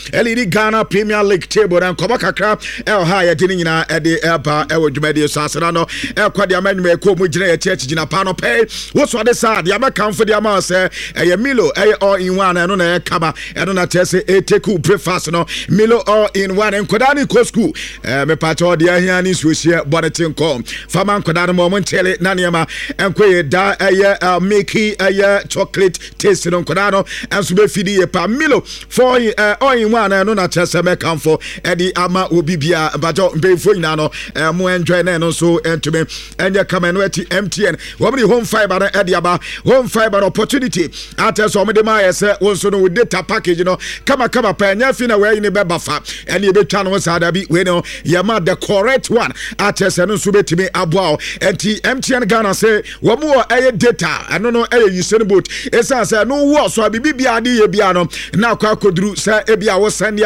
LED Ghana Premier League table and koba kakra high dini nyina de eba dwumadi so asena no kwade amanyuma ko mu gina church gina pa no pay wo so de sa de amaka mfo de ama se Milo all in one no na kaba eno na tese take breakfast no Milo all in one enkoda ni ko school me pato de ahia ni suohie bonetin kom fama enkoda no mo ntele na niema enkoye da make chocolate taste no enkoda no enso be fidi ye pa Milo for all in one no na tese me kamfo edi ama obibia bajo mbefo nyina no mo enjoy na no so entime enye kama no ati MTN wo be home fiber na edi aba home fiber opportunity ate so me de ma yese wonso no data package no kama pa nya fi na we ni be bafa ene e betwa no sada bi we no yama the correct one ate se no so betimi aboa enti MTN Ghana say wo mo data eno no use boat esa say no wo so bibia de ye bia no na kwa koduru say e bia wo send